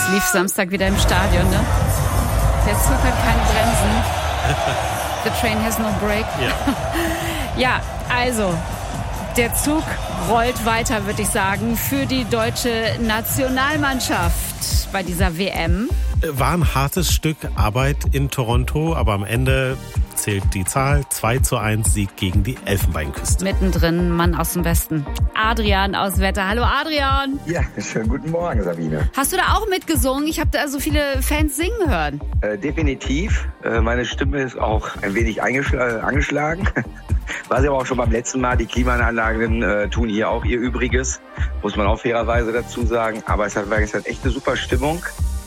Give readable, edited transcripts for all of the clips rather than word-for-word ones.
Das lief Samstag wieder im Stadion, ne? Der Zug hat keine Bremsen. The train has no brake. Ja, also, der Zug rollt weiter, würde ich sagen, für die deutsche Nationalmannschaft bei dieser WM. War ein hartes Stück Arbeit in Toronto, aber am Ende zählt die Zahl. 2:1 Sieg gegen die Elfenbeinküste. Mittendrin, Mann aus dem Westen. Adrian aus Wetter. Hallo Adrian. Ja, schönen guten Morgen, Sabine. Hast du da auch mitgesungen? Ich habe da so viele Fans singen hören. Definitiv. Meine Stimme ist auch ein wenig angeschlagen. War sie aber auch schon beim letzten Mal. Die Klimaanlagen tun hier auch ihr Übriges. Muss man auch fairerweise dazu sagen. Aber es hat echt eine super Stimmung.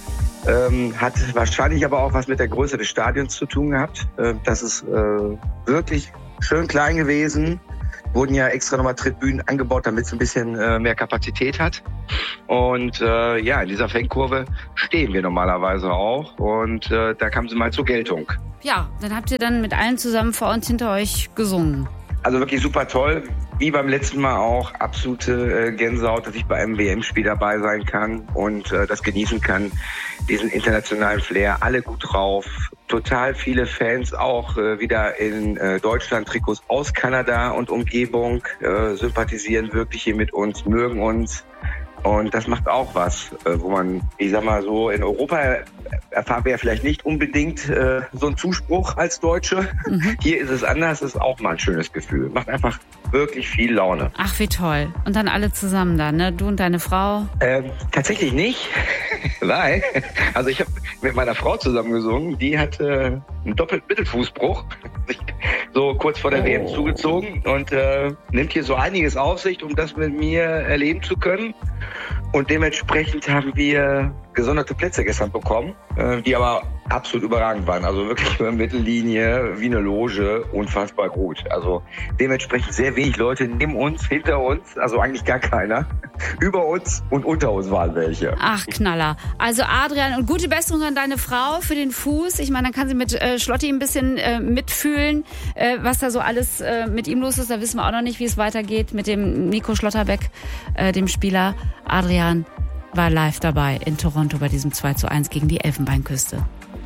Hat wahrscheinlich aber auch was mit der Größe des Stadions zu tun gehabt. Das ist wirklich schön klein gewesen. Wurden ja extra nochmal Tribünen angebaut, damit es ein bisschen mehr Kapazität hat. Und in dieser Fankurve stehen wir normalerweise auch. Und da kam sie mal zur Geltung. Ja, dann habt ihr dann mit allen zusammen vor und hinter euch gesungen. Also wirklich super toll. Wie beim letzten Mal auch absolute Gänsehaut, dass ich bei einem WM-Spiel dabei sein kann und das genießen kann. Diesen internationalen Flair, alle gut drauf. Total viele Fans auch wieder in Deutschland-Trikots aus Kanada und Umgebung sympathisieren wirklich hier mit uns, mögen uns. Und das macht auch was, wo man, ich sag mal so, in Europa erfahren wir ja vielleicht nicht unbedingt so einen Zuspruch als Deutsche. Hier ist es anders, ist auch mal ein schönes Gefühl. Macht einfach wirklich viel Laune. Ach, wie toll. Und dann alle zusammen da, ne? Du und deine Frau? Tatsächlich nicht, weil, also ich habe mit meiner Frau zusammen gesungen, die hatte einen doppelten Mittelfußbruch, so kurz vor der WM zugezogen und nimmt hier so einiges auf sich, um das mit mir erleben zu können. Und dementsprechend haben wir gesonderte Plätze gestern bekommen, die aber absolut überragend waren. Also wirklich über Mittellinie, wie eine Loge, unfassbar gut. Also dementsprechend sehr wenig Leute neben uns, hinter uns, also eigentlich gar keiner. Über uns und unter uns waren welche. Ach, Knaller. Also Adrian, und gute Besserung an deine Frau für den Fuß. Ich meine, dann kann sie mit Schlotti ein bisschen mitfühlen, was da so alles mit ihm los ist. Da wissen wir auch noch nicht, wie es weitergeht mit dem Nico Schlotterbeck, dem Spieler. Adrian war live dabei in Toronto bei diesem 2:1 gegen die Elfenbeinküste.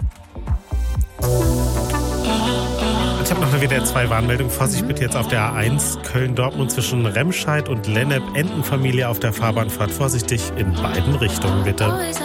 Ich habe noch eine WDR-2-Warnmeldung. Vorsicht bitte jetzt auf der A1 Köln-Dortmund zwischen Remscheid und Lennep. Entenfamilie auf der Fahrbahnfahrt. Vorsichtig in beiden Richtungen bitte.